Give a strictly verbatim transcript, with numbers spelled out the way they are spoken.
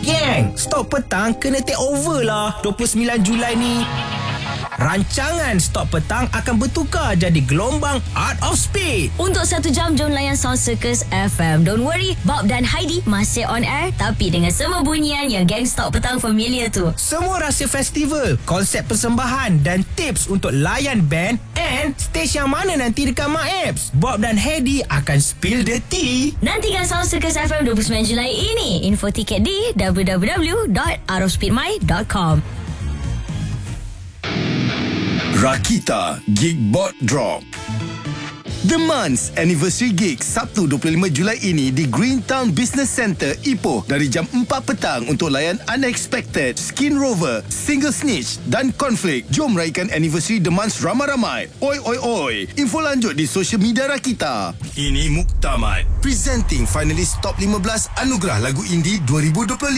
Gang, Stop Petang kena take over lah dua puluh sembilan Julai ni. Rancangan Stop Petang akan bertukar jadi gelombang Art of Speed. Untuk satu jam, jom layan Sound Circus F M. Don't worry, Bob dan Heidi masih on air, tapi dengan semua bunyian yang geng Stop Petang familiar tu. Semua rahsia festival, konsep persembahan dan tips untuk layan band and stage yang mana nanti dekat MyApps. Bob dan Heidi akan spill the tea. Nantikan Sound Circus F M dua puluh sembilan Julai ini. Info tiket di w w w dot art of speed my dot com. Rakita Gigbot Drop. The Month's Anniversary Gig Sabtu dua puluh lima Julai ini di Greentown Business Centre, Ipoh dari jam empat petang untuk layan Unexpected, Skin Rover, Single Snitch dan Conflict. Jom raikan anniversary The Month's ramai-ramai. Oi oi oi. Info lanjut di social media Rakita. Ini Muktamad presenting finalist top lima belas Anugerah Lagu Indie dua ribu dua puluh lima.